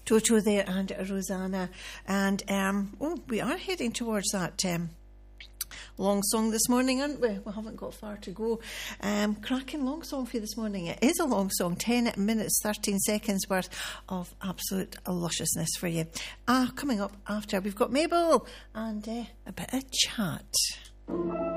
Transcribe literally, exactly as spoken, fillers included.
Toto there and Rosanna. And um, oh, we are heading towards that um, long song this morning, aren't we? We haven't got far to go. Um, cracking long song for you this morning. It is a long song, ten minutes, thirteen seconds worth of absolute lusciousness for you. Ah, coming up after, we've got Mabel and uh, a bit of chat.